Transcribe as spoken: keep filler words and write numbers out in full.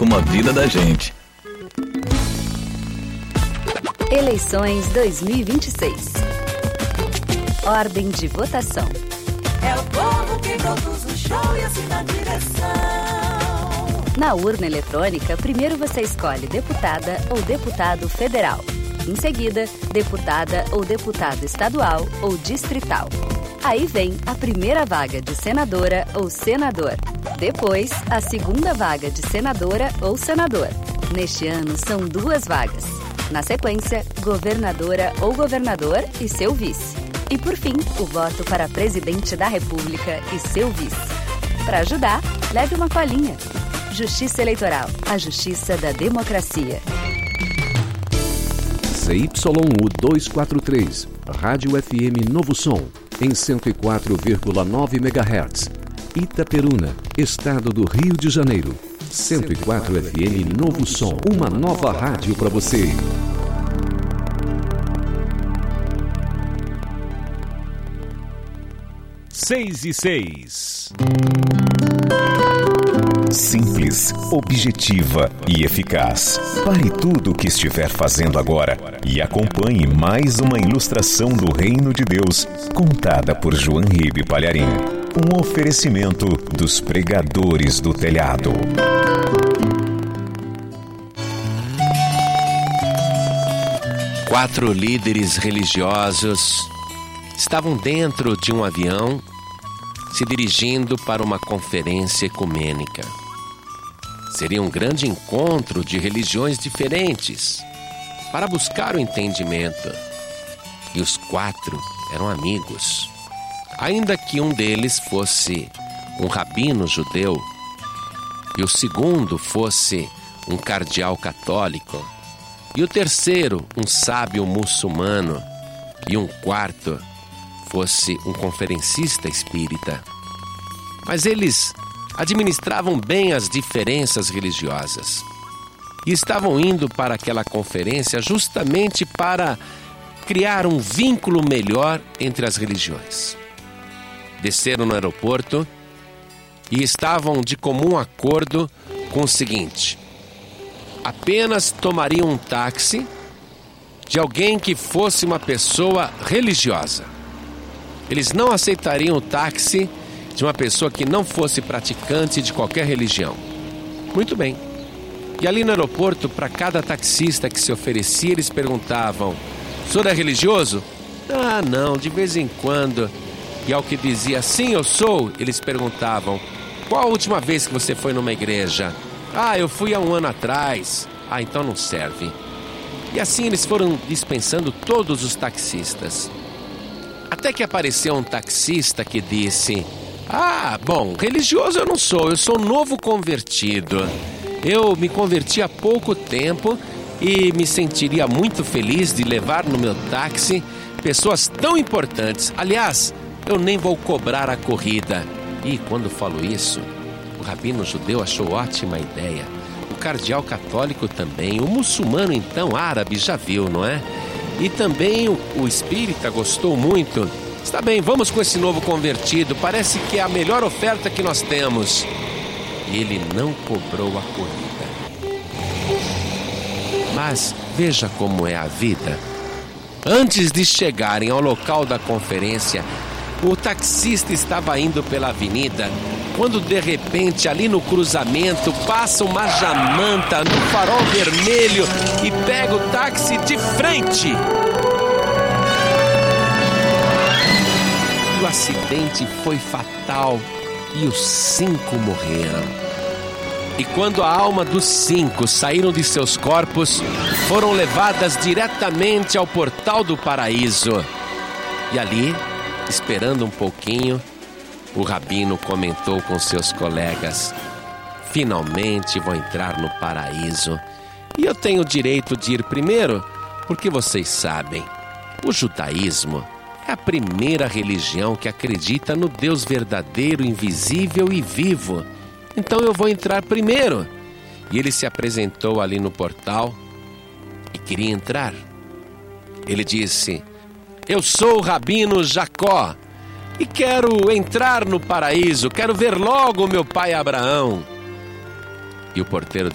como a vida da gente. Eleições dois mil e vinte e seis. Ordem de votação. É o povo que produz o show e assina a direção. Na urna eletrônica, primeiro você escolhe deputada ou deputado federal. Em seguida, deputada ou deputado estadual ou distrital. Aí vem a primeira vaga de senadora ou senador. Depois, a segunda vaga de senadora ou senador. Neste ano, são duas vagas. Na sequência, governadora ou governador e seu vice. E por fim, o voto para presidente da República e seu vice. Para ajudar, leve uma colinha. Justiça Eleitoral, a justiça da democracia. Z Y U duzentos e quarenta e três, Rádio F M Novo Som, em cento e quatro vírgula nove megahertz. Itaperuna, Estado do Rio de Janeiro. cento e quatro F M Novo Som, uma nova rádio para você. Seis e seis. Simples, objetiva e eficaz. Pare tudo o que estiver fazendo agora e acompanhe mais uma ilustração do Reino de Deus, contada por João Ribe Palharim. Um oferecimento dos pregadores do telhado. Quatro líderes religiosos estavam dentro de um avião se dirigindo para uma conferência ecumênica. Seria um grande encontro de religiões diferentes para buscar o entendimento. E os quatro eram amigos. Ainda que um deles fosse um rabino judeu e o segundo fosse um cardeal católico e o terceiro um sábio muçulmano e um quarto fosse um conferencista espírita. Mas eles administravam bem as diferenças religiosas e estavam indo para aquela conferência justamente para criar um vínculo melhor entre as religiões. Desceram no aeroporto e estavam de comum acordo com o seguinte: apenas tomariam um táxi de alguém que fosse uma pessoa religiosa. Eles não aceitariam o táxi de uma pessoa que não fosse praticante de qualquer religião. Muito bem. E ali no aeroporto, para cada taxista que se oferecia, eles perguntavam: o senhor é religioso? Ah, não, de vez em quando. E ao que dizia sim, eu sou, eles perguntavam: qual a última vez que você foi numa igreja? Ah, eu fui há um ano atrás. Ah, então não serve. E assim eles foram dispensando todos os taxistas. Até que apareceu um taxista que disse: ah, bom, religioso eu não sou, eu sou novo convertido. Eu me converti há pouco tempo e me sentiria muito feliz de levar no meu táxi pessoas tão importantes. Aliás, eu nem vou cobrar a corrida. E quando falou isso, o rabino judeu achou ótima ideia. O cardeal católico também. O muçulmano, então, árabe, já viu, não é? E também o, o espírita gostou muito. Está bem, vamos com esse novo convertido. Parece que é a melhor oferta que nós temos. E ele não cobrou a corrida. Mas veja como é a vida. Antes de chegarem ao local da conferência, o taxista estava indo pela avenida, quando de repente ali no cruzamento passa uma jamanta no farol vermelho e pega o táxi de frente. O acidente foi fatal e os cinco morreram. E quando a alma dos cinco saíram de seus corpos, foram levadas diretamente ao portal do paraíso. E ali, esperando um pouquinho, o rabino comentou com seus colegas: finalmente vou entrar no paraíso. E eu tenho o direito de ir primeiro, porque vocês sabem, o judaísmo é a primeira religião que acredita no Deus verdadeiro, invisível e vivo. Então eu vou entrar primeiro. E ele se apresentou ali no portal e queria entrar. Ele disse: eu sou o rabino Jacó e quero entrar no paraíso, quero ver logo meu pai Abraão. E o porteiro